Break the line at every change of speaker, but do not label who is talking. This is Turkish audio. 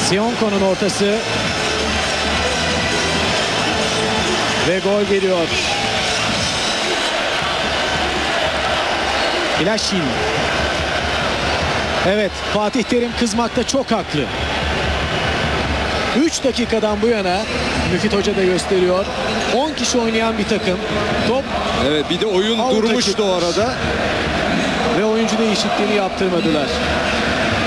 Sionko'nun ortası. Ve gol geliyor. İlaşin. Evet, Fatih Terim kızmakta çok haklı. 3 dakikadan bu yana Müfit Hoca da gösteriyor. 10 kişi oynayan bir takım. Top
Evet, bir de oyun
Out
durmuştu
açık.
o arada.
ve oyuncu değişikliğini yaptırmadılar.